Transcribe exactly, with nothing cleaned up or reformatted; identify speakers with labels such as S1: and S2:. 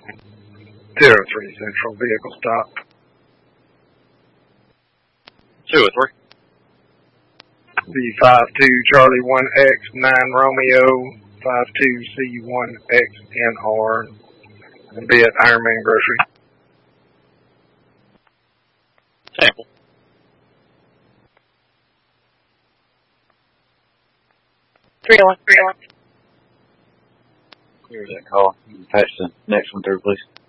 S1: Zero three Central, vehicle stop.
S2: Two or three.
S1: B five two Charlie one X nine Romeo five two C one X N R. And be at Ironman Grocery.
S2: Sample.
S3: three oh one, three oh one.
S4: Clear that call. You can patch the next one through, please.